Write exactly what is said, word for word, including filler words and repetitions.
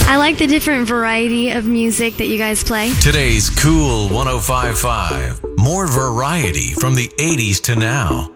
I like the different variety of music that you guys play. Today's Cool one oh five point five. More variety from the eighties to now.